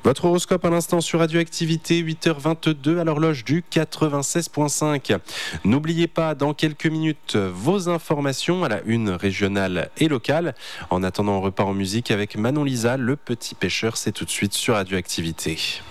Votre horoscope à l'instant sur Radioactivité, 8h22 à l'horloge du 96.5. N'oubliez pas, dans quelques minutes, vos informations à la une régionale et locale. En attendant, on repart en musique avec Manon Lisa, le petit pêcheur. C'est tout de suite sur Radioactivité.